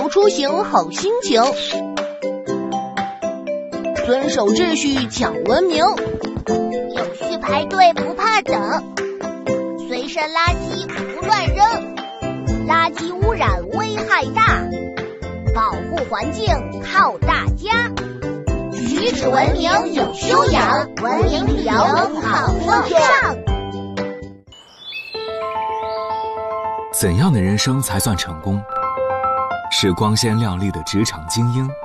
出行好心情。遵守秩序讲文明， 有序排队不怕等，随身垃圾不乱扔，垃圾污染危害大，保护环境靠大家。举止文明有修养，文明旅游好风尚。 怎样的人生才算成功？是光鲜亮丽的职场精英，